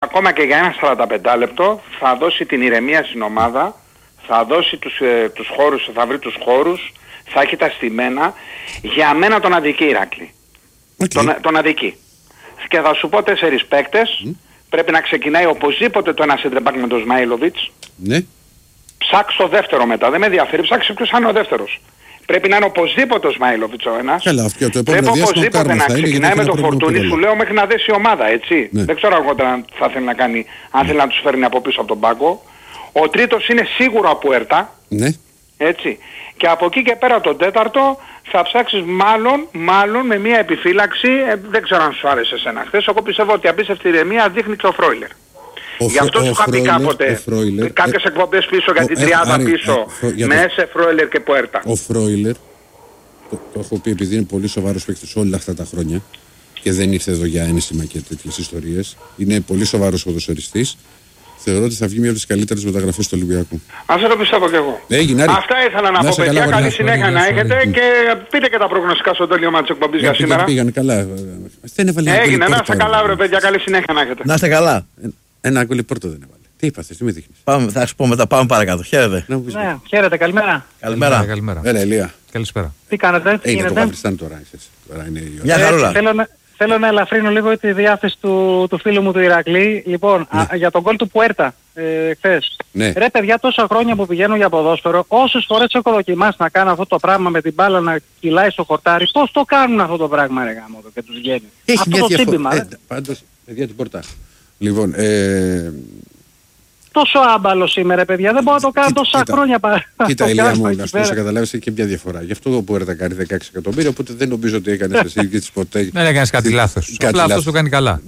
ακόμα και για ένα 45 λεπτό θα δώσει την ηρεμία στην ομάδα, θα δώσει τους χώρους, θα βρει τους χώρους, θα έχει τα στημένα. Για μένα τον αδικεί Ηράκλη. Τον αδικεί. Και θα σου πω 4 παίκτες. Πρέπει να ξεκινάει οπωσδήποτε το ένα σέντρεμπακ με τον Σμάιλοβιτς. Ναι. Ψάξ το δεύτερο μετά, δεν με ενδιαφέρει, ψάξε ποιος είναι ο δεύτερος. Πρέπει να είναι οπωσδήποτε ο Σμάιλοβιτς ο ένας. Πρέπει οπωσδήποτε να ξεκινάει με το Φορτούνι, σου λέω, μέχρι να δέσει η ομάδα, έτσι. Ναι. Δεν ξέρω αργότερα αν θα θέλει να κάνει, αν θέλει να τους φέρνει από πίσω από τον πάγκο. Ο τρίτος είναι σίγουρο από Ερτά. Ναι. Έτσι. Και από εκεί και πέρα τον τέταρτο θα ψάξεις μάλλον με μια επιφύλαξη, δεν ξέρω αν σου άρεσε εσένα χθες, εγώ πιστεύω ότι απίστευτη ηρεμία δείχνει και ο Φρόιλερ. Γι' αυτό σου είχα πει κάποτε κάποιες εκπομπές πίσω για την τριάδα πίσω με Έσε, Φρόιλερ και Πουέρτα. Ο Φρόιλερ, το έχω πει επειδή είναι πολύ σοβαρός παίκτης όλα αυτά τα χρόνια και δεν ήρθε εδώ για ένσημα και τέτοιες ιστορίες, είναι πολύ σοβαρός ποδοσφαιριστής. Θεωρώ ότι θα βγει μια από τις καλύτερες μεταγραφές του Ολυμπιακού. Αυτό το πιστεύω και εγώ. Αυτά ήθελα να πω, παιδιά. Καλή συνέχεια να έχετε και πείτε και τα προγνωστικά στο τέλειωμα της εκπομπής για σήμερα. Πήγανε καλά. Έγινε, να είστε καλά, βρε παιδιά. Καλή συνέχεια να έχετε. Να είστε καλά. Ένα γκολ Πόρτο δεν έβαλε. Τι είπατε, τι με δείχνεις. Θα σου πω μετά, πάμε παρακάτω. Χαίρετε. Ναι, χαίρετε, καλημέρα. Καλημέρα. Έλα, Ελία. Καλησπέρα. Τι κάνετε, τι γίνεται. γίνεται. Τώρα είναι η Μια χαρούλα. Θέλω να ελαφρύνω λίγο τη διάθεση του φίλου μου του Ηρακλή. Λοιπόν, για τον γκολ του Πουέρτα χθες. Ναι. Ρε παιδιά, τόσα χρόνια που πηγαίνω για ποδόσφαιρο, όσες φορές έχω δοκιμάσει να κάνω αυτό το πράγμα με την μπάλα να κυλάει στο χορτάρι, πώς το κάνουν αυτό το πράγμα, ρε γάμο, και τους βγαίνει. Έχει αυτό μια το διαφορά. σύμπημα. Πάντως, παιδιά την πόρτα. Λοιπόν, τόσο άμπαλος είμαι, ρε παιδιά, δεν μπορώ να το κάνω τόσα χρόνια. Κοίτα, Ηλία μου, να σου καταλάβεις, έχει και μια διαφορά. Γι' αυτό που έρθα κάνει 16 εκατομμύρια, οπότε δεν νομίζω ότι έκανες εσύ και τις ποτέ. Δεν έκανες κάτι λάθος. Απλά αυτός το κάνει καλά.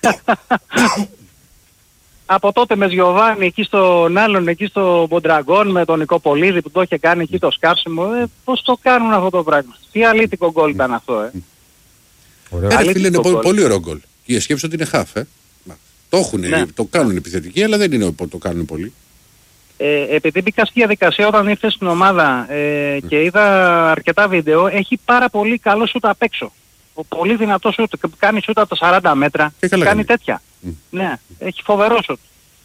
Από τότε με Γιωβάνι εκεί στον άλλον, εκεί στο Μοντραγκόν με τον Νικοπολίδη που το είχε κάνει εκεί το σκάψιμο, πώς το κάνουν αυτό το πράγμα. Τι αλήτικο γκολ ήταν αυτό, Φίλε, είναι πολύ ωραίο γκολ. Και σκέψου ότι είναι χαφ, Το έχουν, το κάνουν επιθετικοί, αλλά δεν είναι ότι το κάνουν πολύ. Επειδή μπήκα στη διαδικασία όταν ήρθε στην ομάδα και είδα αρκετά βίντεο, έχει πάρα πολύ καλό σούτ απ' έξω. Πολύ δυνατό σούτ, κάνει σούτ από τα 40 μέτρα, κάνει τέτοια. Ναι, έχει φοβερό σούτ.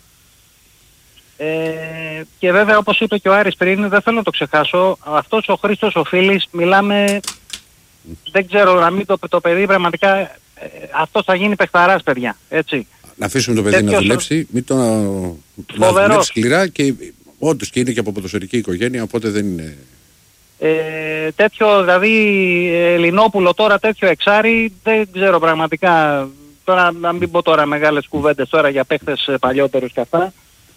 Και βέβαια όπως είπε και ο Άρης πριν, δεν θέλω να το ξεχάσω, αυτός ο Χρήστος ο Φίλης, μιλάμε, δεν ξέρω να μην το παιδί πραγματικά, αυτός θα γίνει παιχταράς, παιδιά, έτσι. Να αφήσουμε το παιδί να δουλέψει, μην το να δουλέψει σκληρά και όντως και είναι και από ποδοσφαιρική οικογένεια, οπότε δεν είναι... τέτοιο δηλαδή Ελληνόπουλο τώρα, τέτοιο εξάρι, δεν ξέρω πραγματικά, τώρα να μην πω τώρα μεγάλες κουβέντες τώρα για παίχτες παλιότερους και αυτά.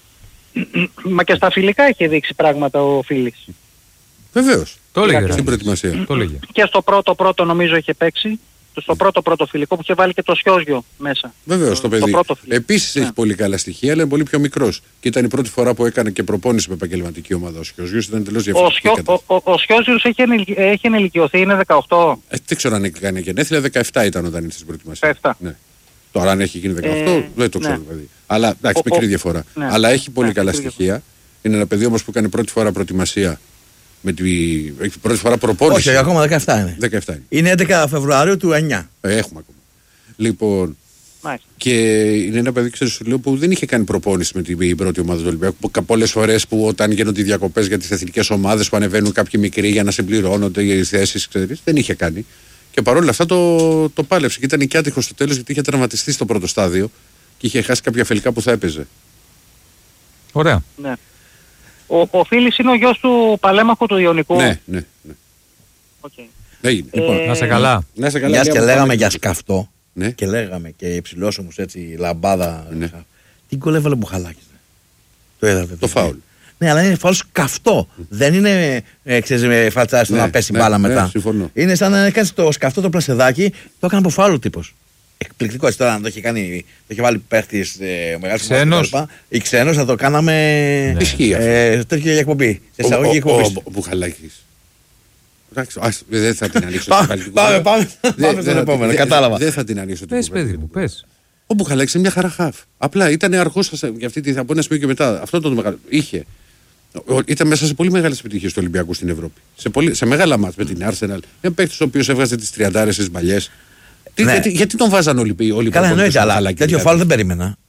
Μα και στα φιλικά είχε δείξει πράγματα ο Φίλης. Βεβαίως. Το έλεγε στην προετοιμασία. Και στο πρώτο νομίζω είχε παίξει. Στο πρώτο φιλικό που είχε βάλει και το Σιόζιο μέσα. Βεβαίως το παιδί. Επίσης έχει πολύ καλά στοιχεία, αλλά είναι πολύ πιο μικρός. Και ήταν η πρώτη φορά που έκανε και προπόνηση με επαγγελματική ομάδα. Ο Σιόζιος ήταν εντελώς διαφορετική. Ο Σιόζιος έχει ενηλικιωθεί, είναι 18. Δεν ξέρω αν έχει κάνει γενέθλια, 17 ήταν όταν ήρθε στην προετοιμασία. 17. Ναι. Τώρα αν έχει γίνει 18 δεν το ξέρω παιδί. Αλλά εντάξει, μικρή διαφορά. Αλλά έχει πολύ καλά στοιχεία. Είναι ένα παιδί όμως που έκανε πρώτη φορά προετοιμασία. Έχει πρώτη φορά προπόνηση. Όχι, ακόμα 17 είναι. 17 είναι. Είναι 11 Φεβρουαρίου του 9. Έχουμε ακόμα. Λοιπόν, και είναι ένα παιδί, ξέρεις, σου λέω, που δεν είχε κάνει προπόνηση με την πρώτη ομάδα του Ολυμπιακού. Πολλές φορές που όταν γίνονται οι διακοπές για τις εθνικές ομάδες που ανεβαίνουν κάποιοι μικροί για να συμπληρώνονται οι θέσεις, ξέρεις, δεν είχε κάνει. Και παρόλα αυτά το πάλεψε. Και ήταν οικιάτυχος στο τέλος γιατί είχε τραυματιστεί στο πρώτο στάδιο και είχε χάσει κάποια φιλικά που θα έπαιζε. Ωραία. Ναι. Ο Φίλης είναι ο γιος του παλέμαχου του Ιωνικού. Ναι. Okay. Έγινε. Λοιπόν, να σε καλά. Μιας και λέγαμε για σκαφτό και λέγαμε και υψηλόσωμους έτσι λαμπάδα. Τι γκολ έβαλε ο Μπουχαλάκης. Το είδατε. Το φάουλ. Ναι, αλλά είναι φάουλ σκαφτό. Δεν είναι με φατσά να πέσει μπάλα μετά. Είναι σαν να κάνει το σκαφτό το πλασεδάκι, το έκανε από φάουλ ο τύπος. Εκπληκτικό έτσι τώρα να το είχε κάνει, το είχε βάλει παίχτης μεγάλος ή ξένος να το κάναμε τέτοια εκπομπή. Ο Μπουχαλάκης. Εντάξει, δεν θα την ανοίξω. Πάμε στον επόμενο, κατάλαβα. Δεν θα την ανοίξω. Πες παιδί μου, πες. Ο Μπουχαλάκης είναι μια χαρά χαφ. Απλά ήταν αργός για αυτή τη από ένα σημείο και μετά. Αυτό το μεγάλο. Ήταν μέσα σε πολύ μεγάλες επιτυχίες του Ολυμπιακού στην Ευρώπη. Σε μεγάλα μάτς με την Arsenal. Ένα παίκτης ο οποίος έβγαζε τις 30 στις μαλλιές. Γιατί τον βάζαν όλοι οι Καλά, εννοείται, αλλά τέτοιο φάουλ δεν περίμενα.